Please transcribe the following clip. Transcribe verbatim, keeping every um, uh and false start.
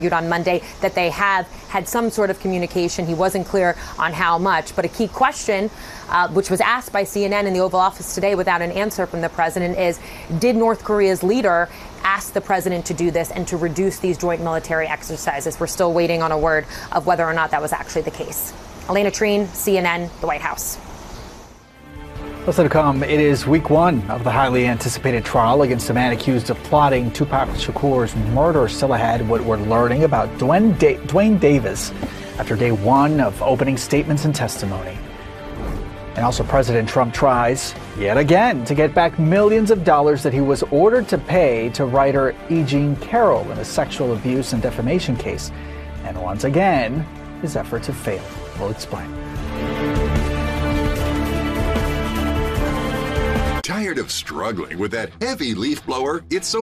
On Monday that they have had some sort of communication. He wasn't clear on how much, but a key question, uh, which was asked by C N N in the Oval Office today without an answer from the president, is did North Korea's leader ask the president to do this and to reduce these joint military exercises? We're still waiting on a word of whether or not that was actually the case. Elena Treen, C N N, the White House. Listen to come. It is week one of the highly anticipated trial against the man accused of plotting Tupac Shakur's murder. Still ahead, what we're learning about Dwayne, da- Dwayne Davis after day one of opening statements and testimony. And also, President Trump tries yet again to get back millions of dollars that he was ordered to pay to writer E. Jean Carroll in a sexual abuse and defamation case. And once again, his efforts have failed. We'll explain. Tired of struggling with that heavy leaf blower? It's so